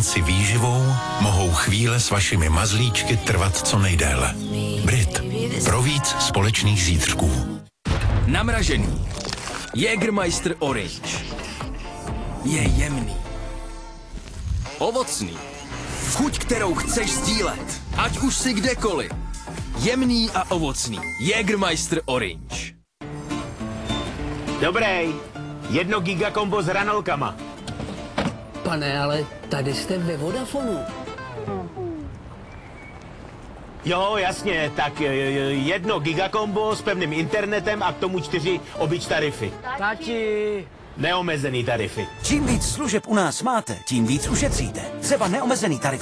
si výživou mohou chvíle s vašimi mazlíčky trvat co nejdéle. Brit. Pro víc společných zítřků. Namražený. Jägermeister Orange. Je jemný. Ovocný. Chuť, kterou chceš sdílet. Ať už si kdekoliv. Jemný a ovocný. Jägermeister Orange. Dobrý. 1 gigakombo s hranolkama. Pane, ale tady jste ve Vodafonu. Jo, jasně, tak 1 gigakombo s pevným internetem a k tomu 4 obyč tarify. Tati. Neomezený tarify. Čím víc služeb u nás máte, tím víc ušetříte. Třeba neomezený tarif